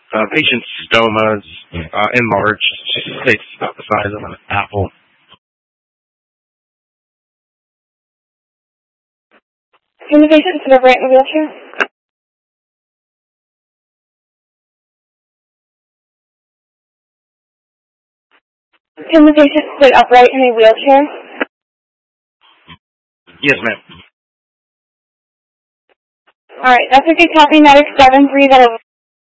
Patient's stomas enlarged. It's about the size of an apple. Can the patient sit upright in the wheelchair? Can the patient sit upright in a wheelchair? Yes, ma'am. Alright, that's okay. Copy medic 730.